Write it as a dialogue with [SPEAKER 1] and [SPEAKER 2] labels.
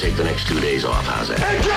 [SPEAKER 1] take the next 2 days off. How's that?